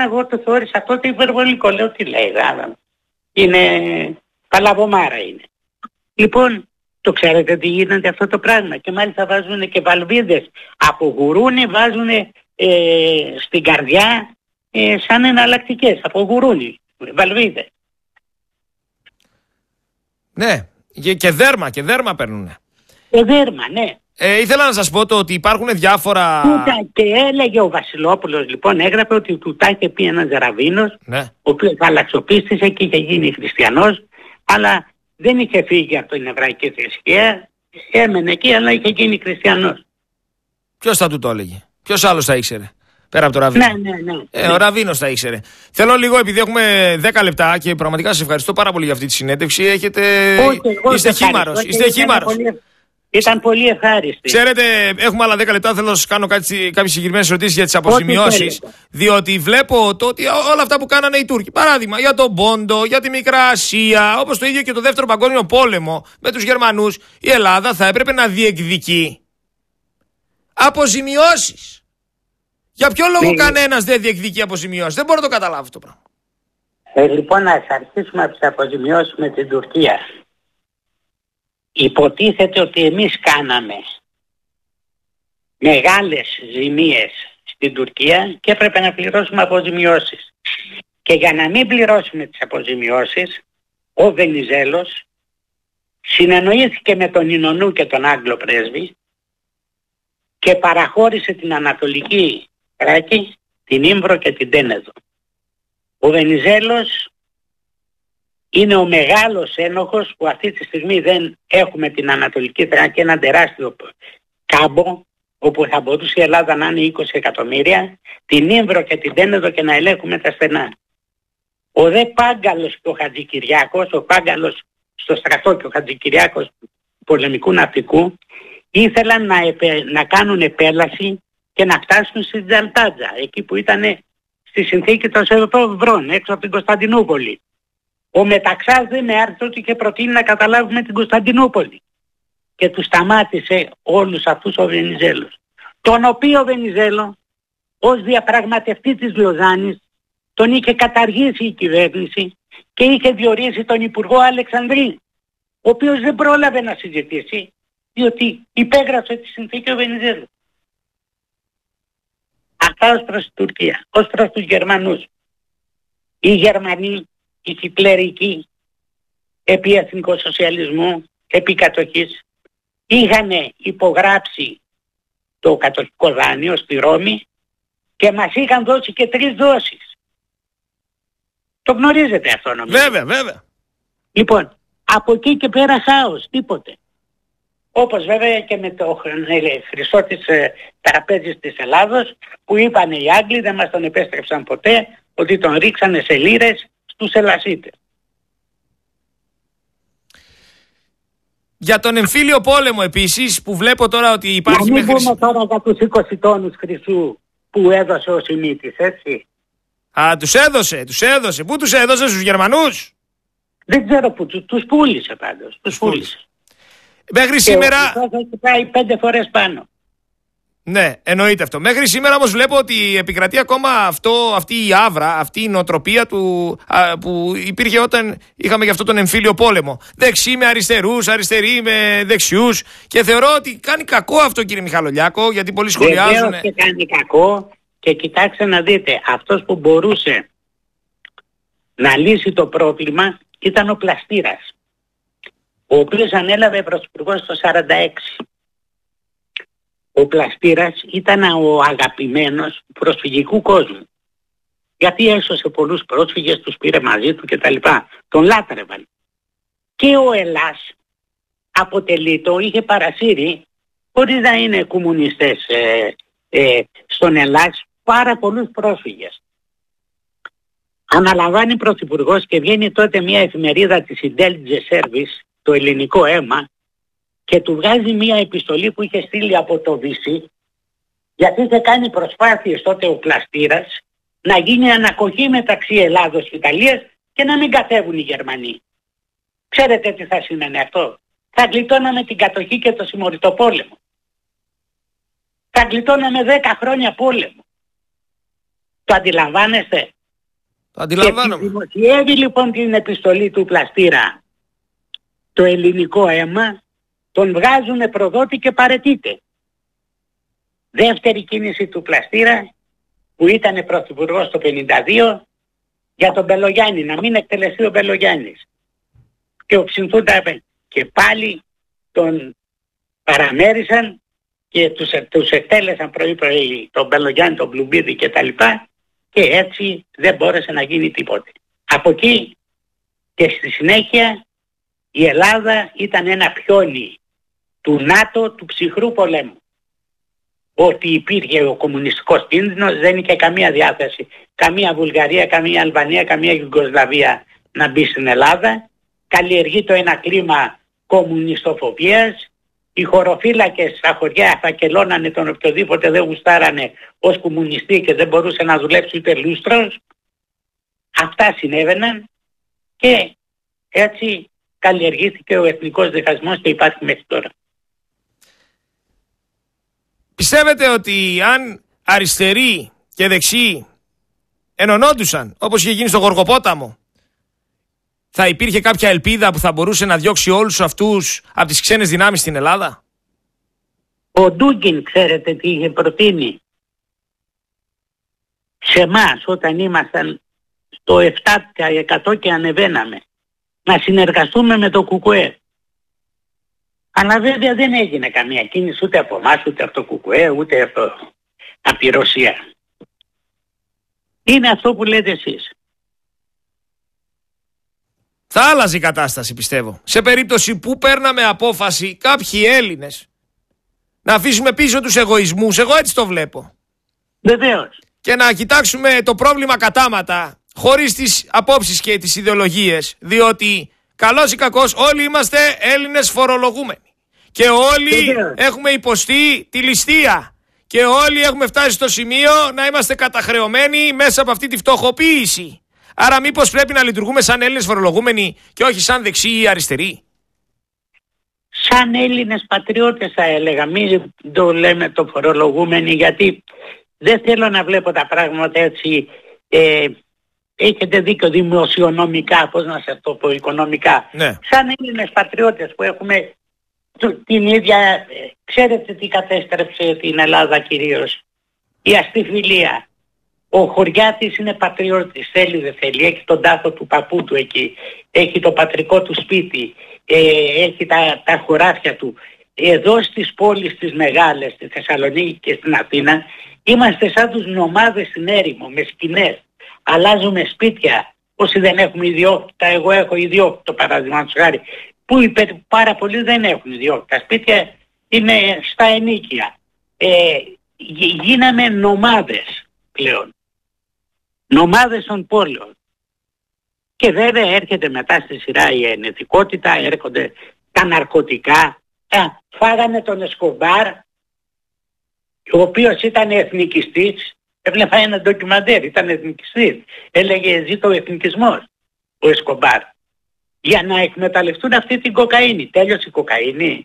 εγώ το θεώρησα τότε υπερβολικό. Λέω τι λέει, είναι παλαβομάρα είναι. Λοιπόν, το ξέρετε τι γίνεται αυτό το πράγμα. Και μάλιστα βάζουν και βαλβίδες. Από βάζουν στην καρδιά σαν εναλλακτικές. Από γουρούνι, βαλβίδες. Ναι, και δέρμα παίρνουνε. Και δέρμα, ναι. Ήθελα να σας πω ότι υπάρχουν διάφορα... Και έλεγε ο Βασιλόπουλος, λοιπόν, έγραφε ότι του τα είχε πει ένας ραβίνος, ναι, ο οποίος αλλαξοπίστησε και είχε γίνει χριστιανός, αλλά δεν είχε φύγει από την εβραϊκή θρησκεία, έμενε εκεί, αλλά είχε γίνει χριστιανός. Ποιος θα του το έλεγε, ποιος άλλος θα ήξερε, πέρα από το ραβίνο? Ναι. Ο ραβίνος θα ήξερε. Θέλω λίγο, επειδή έχουμε 10 λεπτά και πραγματικά σας ευχαριστώ πάρα πολύ για αυτή τη συνέντευξη. Είστε χήμαρος. Ήταν πολύ ευχάριστη. Ξέρετε, έχουμε άλλα 10 λεπτά. Θέλω να σας κάνω κάποιες συγκεκριμένες ερωτήσεις για τις αποζημιώσεις. Διότι βλέπω ότι όλα αυτά που κάνανε οι Τούρκοι, παράδειγμα για τον Πόντο, για τη Μικρά Ασία, όπως το ίδιο και το Δεύτερο Παγκόσμιο Πόλεμο με τους Γερμανούς, η Ελλάδα θα έπρεπε να διεκδικεί αποζημιώσεις. Για ποιο λόγο κανένας δεν διεκδικεί αποζημιώσεις? Δεν μπορώ να το καταλάβω αυτό το πράγμα. Λοιπόν, να αρχίσουμε από τις αποζημιώσεις με την Τουρκία. Υποτίθεται ότι εμείς κάναμε μεγάλες ζημίες στην Τουρκία και έπρεπε να πληρώσουμε αποζημιώσεις. Και για να μην πληρώσουμε τις αποζημιώσεις, ο Βενιζέλος συνεννοήθηκε με τον Ινωνού και τον Άγγλο πρέσβη και παραχώρησε την Ανατολική Θράκη, την Ήμβρο και την Τένεδο. Ο Βενιζέλος είναι ο μεγάλος ένοχος που αυτή τη στιγμή δεν έχουμε την Ανατολική Θράκη, ένα τεράστιο κάμπο όπου θα μπορούσε η Ελλάδα να είναι 20 εκατομμύρια, την Ήμβρο και την Τένεδο και να ελέγχουμε τα στενά. Ο δε Πάγκαλος και ο Χατζικυριάκος, ο Πάγκαλος στο στρατό και ο Χατζικυριάκος του πολεμικού ναυτικού, ήθελαν να κάνουν επέλαση και να φτάσουν στην Τζαλτάτζα, εκεί που ήταν στη συνθήκη των Σεβρών, έξω από την Κωνσταντινούπολη. Ο Μεταξάς δεν έρθει ότι είχε προτείνει να καταλάβουμε την Κωνσταντινούπολη. Και του σταμάτησε όλους αυτούς ο Βενιζέλος. Τον οποίο Βενιζέλο ως διαπραγματευτή της Λοζάνης τον είχε καταργήσει η κυβέρνηση και είχε διορίσει τον Υπουργό Αλεξανδρή, ο οποίος δεν πρόλαβε να συζητήσει διότι υπέγραψε τη συνθήκη ο Βενιζέλος. Αυτά ως προς την Τουρκία. Ως προς τους Γερμανούς. Οι Γερμανοί, οι χιτλερικοί, επί εθνικοσοσιαλισμού, επί κατοχής, είχαν υπογράψει το κατοχικό δάνειο στη Ρώμη και μας είχαν δώσει και 3 δόσεις. Το γνωρίζετε αυτό νομίζω? Βέβαια. Λοιπόν, από εκεί και πέρα χάος, τίποτε. Όπως βέβαια και με το χρυσό της τραπέζης της Ελλάδος που είπαν οι Άγγλοι, δεν μας τον επέστρεψαν ποτέ, ότι τον ρίξανε σε λίρες στους Ελασσίτες. Για τον εμφύλιο πόλεμο επίσης που βλέπω τώρα ότι υπάρχει... Να μην πούμε τώρα για τους 20 τόνους χρυσού που έδωσε ο Σιμίτης, έτσι. Τους έδωσε. Πού τους έδωσε, στους Γερμανούς? Δεν ξέρω που, τους πούλησε πάντως. Τους πούλησε. Μέχρι σήμερα... έχει πάει 5 φορές πάνω. Ναι, εννοείται αυτό. Μέχρι σήμερα όμως βλέπω ότι επικρατεί ακόμα αυτή η άβρα, αυτή η νοοτροπία που υπήρχε όταν είχαμε για αυτό τον εμφύλιο πόλεμο. Δεξί με αριστερούς, αριστεροί με δεξιούς. Και θεωρώ ότι κάνει κακό αυτό, κύριε Μιχαλολιάκο, γιατί πολλοί σχολιάζουν. Βεβαίως και κάνει κακό. Και κοιτάξτε να δείτε, αυτός που μπορούσε να λύσει το πρόβλημα ήταν ο Πλαστήρας, ο οποίος ανέλαβε πρωθυπουργός το 1946. Ο Πλαστήρας ήταν ο αγαπημένος του προσφυγικού κόσμου. Γιατί έσωσε πολλούς πρόσφυγες, τους πήρε μαζί του κτλ. Τον λάτρευαν. Και ο Ελλάς είχε παρασύρει, χωρίς να είναι κομμουνιστές στον Ελλάς, πάρα πολλούς πρόσφυγες. Αναλαμβάνει πρωθυπουργός και βγαίνει τότε μια εφημερίδα της Intelligence Service, το ελληνικό αίμα, και του βγάζει μια επιστολή που είχε στείλει από το Βύση, γιατί είχε κάνει προσπάθειες τότε ο Πλαστήρας να γίνει ανακοχή μεταξύ Ελλάδος και Ιταλίας και να μην κατέβουν οι Γερμανοί. Ξέρετε τι θα σημαίνει αυτό? Θα γλιτώναμε την κατοχή και το συμμοριτό πόλεμο. Θα γλιτώναμε 10 χρόνια πόλεμο. Το αντιλαμβάνεστε? Το αντιλαμβάνομαι. Και δημοσιεύει λοιπόν την επιστολή του Πλαστήρα το ελληνικό αίμα, τον βγάζουν προδότη και παραιτείται. Δεύτερη κίνηση του Πλαστήρα, που ήταν πρωθυπουργός το 52, για τον Μπελογιάννη, να μην εκτελεστεί ο Μπελογιάννης. Και ο Ψινθούντα και πάλι τον παραμέρισαν και τους εκτέλεσαν πρωί-πρωί τον Μπελογιάννη, τον Πλουμπίδη κτλ. Και έτσι δεν μπόρεσε να γίνει τίποτε. Από εκεί και στη συνέχεια η Ελλάδα ήταν ένα πιόνι του ΝΑΤΟ, του ψυχρού πολέμου. Ότι υπήρχε ο κομμουνιστικός κίνδυνος, δεν είχε καμία διάθεση, καμία Βουλγαρία, καμία Αλβανία, καμία Ιουγκοσλαβία να μπει στην Ελλάδα. Καλλιεργείται ένα κλίμα κομμουνιστοφοβίας. Οι χωροφύλακες στα χωριά φακελώνανε τον οποιοδήποτε δεν γουστάρανε ως κομμουνιστή και δεν μπορούσε να δουλέψει ούτε λούστρος. Αυτά συνέβαιναν και έτσι καλλιεργήθηκε ο εθνικός διχασμός και υπάρχει μέχρι τώρα. Πιστεύετε ότι αν αριστεροί και δεξιοί ενωνόντουσαν όπως είχε γίνει στο Γοργοπόταμο, θα υπήρχε κάποια ελπίδα που θα μπορούσε να διώξει όλους αυτούς από τις ξένες δυνάμεις στην Ελλάδα? Ο Ντούγκιν, ξέρετε τι είχε προτείνει σε εμάς όταν ήμασταν στο 7% και ανεβαίναμε, να συνεργαστούμε με το ΚΚΕ. Αλλά βέβαια δεν έγινε καμία κίνηση ούτε από εμάς, ούτε από το ΚΚΕ, ούτε από τη Ρωσία. Είναι αυτό που λέτε εσείς. Θα άλλαζε η κατάσταση, πιστεύω. Σε περίπτωση που παίρναμε απόφαση κάποιοι Έλληνες να αφήσουμε πίσω τους εγωισμούς, εγώ έτσι το βλέπω. Βεβαίως. Και να κοιτάξουμε το πρόβλημα κατάματα, χωρίς τις απόψεις και τις ιδεολογίες, διότι καλός ή κακός όλοι είμαστε Έλληνες φορολογούμενοι. Και όλοι έχουμε υποστεί τη ληστεία. Και όλοι έχουμε φτάσει στο σημείο να είμαστε καταχρεωμένοι μέσα από αυτή τη φτωχοποίηση. Άρα μήπως πρέπει να λειτουργούμε σαν Έλληνες φορολογούμενοι και όχι σαν δεξιοί ή αριστεροί? Σαν Έλληνες πατριώτες θα έλεγα, μην το λέμε το φορολογούμενοι, γιατί δεν θέλω να βλέπω τα πράγματα έτσι. Έχετε δίκιο δημοσιονομικά, πώς να σας το πω, οικονομικά. Ναι. Σαν Έλληνες πατριώτες που έχουμε την ίδια, ξέρετε τι κατέστρεψε την Ελλάδα κυρίως? Η αστιφιλία. Ο Χωριάτης είναι πατριώτης, θέλει δεν θέλει, έχει τον τάφο του παππού του εκεί, έχει το πατρικό του σπίτι, έχει τα χωράφια του. Εδώ στις πόλεις τις μεγάλες, στη Θεσσαλονίκη και στην Αθήνα, είμαστε σαν τους νομάδες στην έρημο, με σκηνές. Αλλάζουμε σπίτια, όσοι δεν έχουμε ιδιόκτητα, εγώ έχω ιδιόκτητο παραδείγματος χάρη, που πάρα πολλοί δεν έχουν ιδιόκτητα σπίτια, είναι στα ενίκια. Γίναμε νομάδες πλέον. Νομάδες των πόλεων. Και βέβαια έρχεται μετά στη σειρά η ενετικότητα, έρχονται τα ναρκωτικά. Φάγανε τον Εσκομπάρ, ο οποίος ήταν εθνικιστής. Έβλεπα ένα ντοκιμαντέρ, ήταν εθνικιστής. Έλεγε ζήτω ο εθνικισμός ο Εσκομπάρ. Για να εκμεταλλευτούν αυτή την κοκαίνη. Τέλειωσε η κοκαίνη.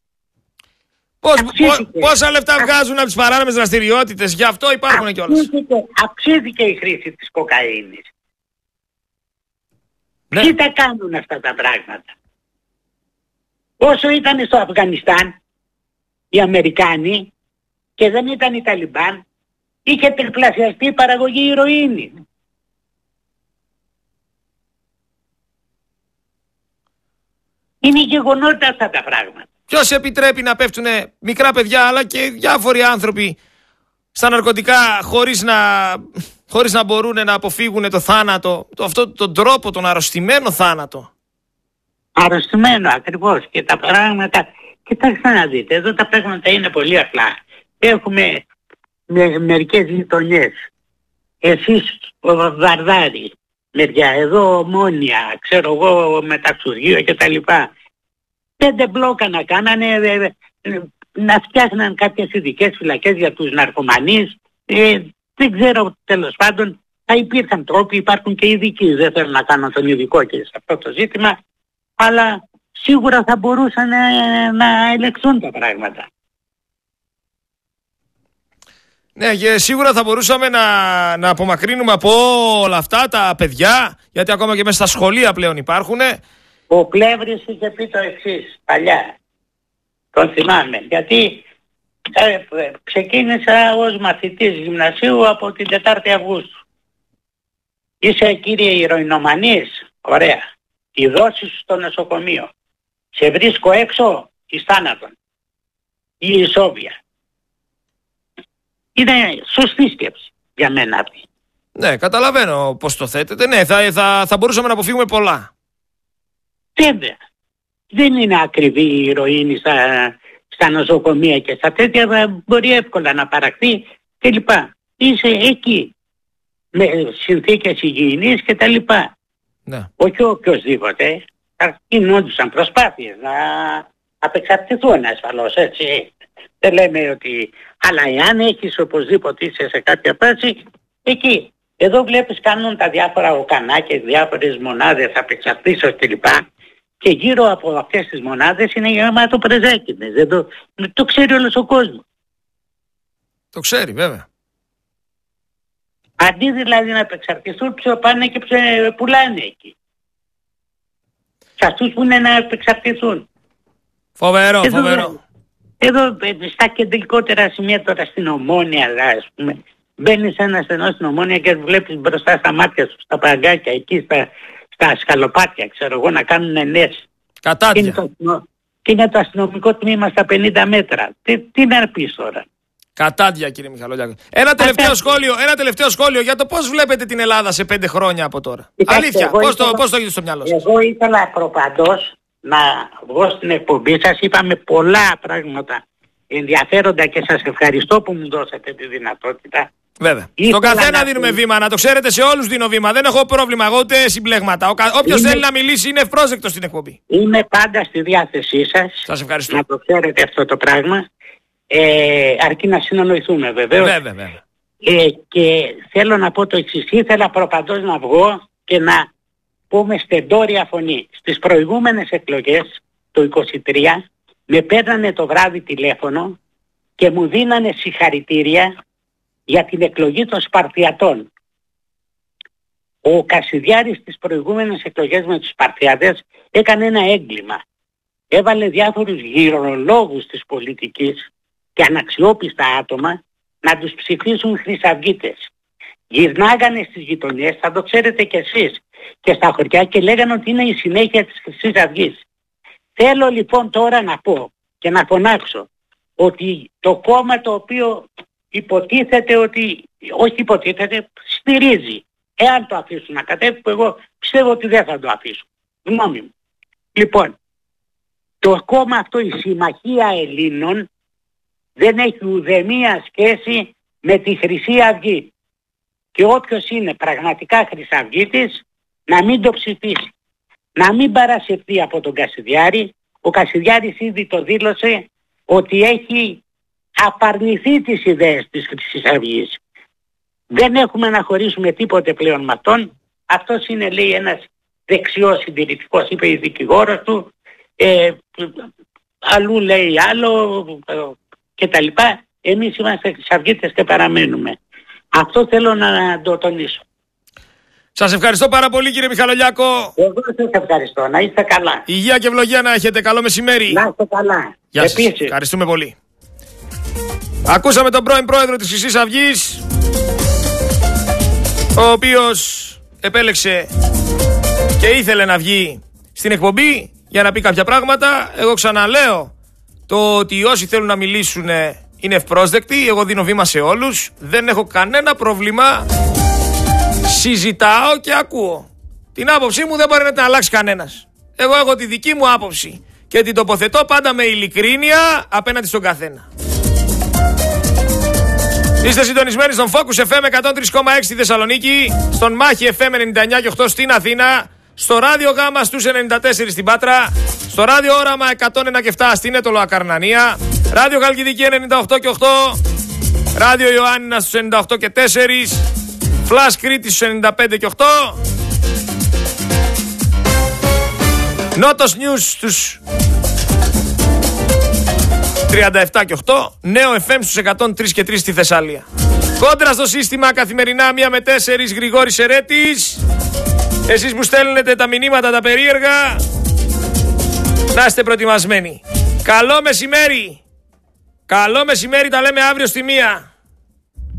Πόσα λεφτά βγάζουν από τις παράνομες δραστηριότητες, γι' αυτό υπάρχουν κιόλας. Αυξήθηκε η χρήση της κοκαίνης. Ναι. Τι τα κάνουν αυτά τα πράγματα? Όσο ήταν στο Αφγανιστάν οι Αμερικάνοι και δεν ήταν οι Ταλιμπάν, είχε τριπλασιαστεί η παραγωγή ηρωίνη. Είναι γεγονότα αυτά τα πράγματα. Ποιος επιτρέπει να πέφτουν μικρά παιδιά αλλά και διάφοροι άνθρωποι στα ναρκωτικά χωρίς να μπορούν να αποφύγουν το θάνατο, αυτόν τον τρόπο, τον αρρωστημένο θάνατο? Αρρωστημένο ακριβώς. Και τα πράγματα, κοιτάξτε να δείτε, εδώ τα πράγματα είναι πολύ απλά. Έχουμε μερικές γειτονιές. Εσείς ο Βαρδάρη μεριά, εδώ Ομόνια, ξέρω εγώ Μεταξουργείο και τα λοιπά. 5 μπλόκα να κάνανε, να φτιάχναν κάποιες ειδικές φυλακές για τους ναρκωμανείς. Δεν ξέρω, τέλος πάντων θα υπήρχαν τρόποι, υπάρχουν και ειδικοί. Δεν θέλω να κάνω τον ειδικό και σε αυτό το ζήτημα, αλλά σίγουρα θα μπορούσαν να ελεγχθούν τα πράγματα. Ναι, και σίγουρα θα μπορούσαμε να απομακρύνουμε από όλα αυτά τα παιδιά, γιατί ακόμα και μέσα στα σχολεία πλέον υπάρχουν. Ο Πλεύρης είχε πει το εξής παλιά. Τον θυμάμαι. Γιατί ξεκίνησα ως μαθητής γυμνασίου από την 4η Αυγούστου. Είσαι κύριε ηρωινομανής, ωραία. Τη δόση σου στο νοσοκομείο. Σε βρίσκω έξω εις θάνατον. Ή ισόβια. Είναι σωστή σκέψη για μένα αυτή. Ναι, καταλαβαίνω πώς το θέτετε. Ναι, θα μπορούσαμε να αποφύγουμε πολλά. Βέβαια. Δεν είναι ακριβή η ηρωίνη στα νοσοκομεία και στα τέτοια, μπορεί εύκολα να παραχθεί κλπ. Είσαι εκεί με συνθήκες υγιεινής και τα λοιπά. Ναι. Όχι οποιοσδήποτε. Θα γινόντουσαν προσπάθειες να απεξαρτηθούν ασφαλώς, έτσι. Δεν λέμε ότι... Αλλά εάν έχεις οπωσδήποτε είσαι σε κάποια φάση, εκεί. Εδώ βλέπεις κάνουν τα διάφορα οκανάκια, διάφορες μονάδες απεξαρτήσεως κλπ. Και γύρω από αυτές τις μονάδες είναι γεμάτο πρεζέκινες. Το ξέρει όλος ο κόσμος. Το ξέρει βέβαια. Αντί δηλαδή να επεξαρτηθούν, πάνε και πουλάνε εκεί. Σε αυτούς που είναι να επεξαρτηθούν. Φοβερό. Εδώ στα κεντρικότερα σημεία τώρα στην Ομόνια, ας πούμε, μπαίνεις σε ένα στενό στην Ομόνια και βλέπεις μπροστά στα μάτια σου, στα παγκάκια, εκεί στα σκαλοπάτια, ξέρω εγώ, να κάνουν ενές. Κατάδια. Και είναι το αστυνομικό τμήμα στα 50 μέτρα. Τι να πεις τώρα. Κατάδια, κύριε Μιχαλολιάκο. Ένα τελευταίο σχόλιο για το πώς βλέπετε την Ελλάδα σε 5 χρόνια από τώρα. Αλήθεια, πώς το έχετε στο μυαλό σας. Εγώ ήθελα προπαντός να βγω στην εκπομπή σας. Είπαμε πολλά πράγματα ενδιαφέροντα και σας ευχαριστώ που μου δώσατε τη δυνατότητα. Βέβαια. Στον καθένα δίνουμε βήμα, να το ξέρετε, σε όλους δίνω βήμα. Δεν έχω πρόβλημα εγώ ούτε συμπλέγματα. Όποιος θέλει να μιλήσει είναι ευπρόσδεκτος στην εκπομπή. Είμαι πάντα στη διάθεσή σας. Σας ευχαριστώ. Να το ξέρετε αυτό το πράγμα. Αρκεί να συνεννοηθούμε βεβαίως. Βέβαια. Και θέλω να πω το εξής. Ήθελα προπαντός να βγω και να πούμε στεντόρια φωνή. Στις προηγούμενες εκλογές το 23 με παίρνανε το βράδυ τηλέφωνο και μου δίνανε συγχαρητήρια για την εκλογή των Σπαρτιατών. Ο Κασιδιάρης στις προηγούμενες εκλογές με τους Σπαρτιάτες έκανε ένα έγκλημα. Έβαλε διάφορους γυρολόγους της πολιτικής και αναξιόπιστα άτομα να τους ψηφίσουν χρυσαυγίτες. Γυρνάγανε στις γειτονιές, θα το ξέρετε κι εσείς, και στα χωριά και λέγανε ότι είναι η συνέχεια της Χρυσής Αυγής. Θέλω λοιπόν τώρα να πω και να φωνάξω ότι το κόμμα το οποίο υποτίθεται ότι, όχι υποτίθεται, στηρίζει, εάν το αφήσουν να κατέβει, που εγώ πιστεύω ότι δεν θα το αφήσουν. Γνώμη μου. Λοιπόν, το κόμμα αυτό, η Συμμαχία Ελλήνων, δεν έχει ουδέμια σχέση με τη Χρυσή Αυγή. Και όποιος είναι πραγματικά χρυσαυγίτης, να μην το ψηφίσει. Να μην παρασυρθεί από τον Κασιδιάρη. Ο Κασιδιάρης ήδη το δήλωσε ότι έχει απαρνηθεί τις ιδέες της Χρυσής Αυγής. Δεν έχουμε να χωρίσουμε τίποτε πλέον με αυτόν. Αυτός είναι, λέει, ένας δεξιός συντηρητικός, είπε η δικηγόρος του. Αλλού λέει άλλο και τα λοιπά. Εμείς είμαστε χρυσαυγίτες και παραμένουμε. Αυτό θέλω να το τονίσω. Σας ευχαριστώ πάρα πολύ, κύριε Μιχαλολιάκο. Εγώ σας ευχαριστώ. Να είστε καλά. Υγεία και ευλογία να έχετε. Καλό μεσημέρι. Να είστε καλά. Γεια σας. Ευχαριστούμε πολύ. Ακούσαμε τον πρώην πρόεδρο της Χρυσής Αυγής, ο οποίος επέλεξε και ήθελε να βγει στην εκπομπή για να πει κάποια πράγματα. Εγώ ξαναλέω το ότι όσοι θέλουν να μιλήσουν είναι ευπρόσδεκτοι. Εγώ δίνω βήμα σε όλους. Δεν έχω κανένα πρόβλημα. Συζητάω και ακούω. Την άποψή μου δεν μπορεί να την αλλάξει κανένας. Εγώ έχω τη δική μου άποψη και την τοποθετώ πάντα με ειλικρίνεια απέναντι στον καθένα. Είστε συντονισμένοι στον Focus FM 103,6 στη Θεσσαλονίκη, στον Μάχη FM 99,8 στην Αθήνα, στο Ράδιο Γάμα στους 94 στην Πάτρα, στο Ράδιο Όραμα 101,7 στην Έτολο Ακαρνανία, Ράδιο Χαλκιδική 98,8, Ράδιο Ιωάννινα στους 98,4, Flash Κρήτης στους 95,8, Νότος News στους 37 και 8, Νέο FM στους 103 και 3 στη Θεσσαλία. Κόντρα στο σύστημα καθημερινά 1 με 4, Γρηγόρης Ερέτης. Εσείς που στέλνετε τα μηνύματα τα περίεργα, να είστε προετοιμασμένοι. Καλό μεσημέρι. Καλό μεσημέρι, τα λέμε αύριο στη 1.